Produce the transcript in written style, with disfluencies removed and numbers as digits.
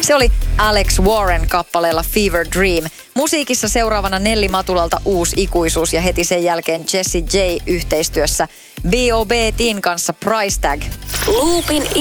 Se oli Alex Warren kappaleella Fever Dream. Musiikissa seuraavana Nelli Matulalta Uusi ikuisuus ja heti sen jälkeen Jessie J yhteistyössä B.O.B. Tin kanssa Price Tag. Loopin